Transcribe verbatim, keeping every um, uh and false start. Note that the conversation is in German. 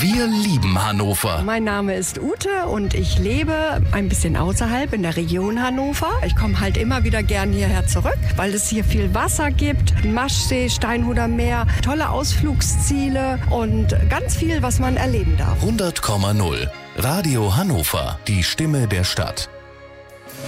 Wir lieben Hannover. Mein Name ist Ute und ich lebe ein bisschen außerhalb in der Region Hannover. Ich komme halt immer wieder gern hierher zurück, weil es hier viel Wasser gibt. Maschsee, Steinhuder Meer, tolle Ausflugsziele und ganz viel, was man erleben darf. hundert Komma null. Radio Hannover, die Stimme der Stadt.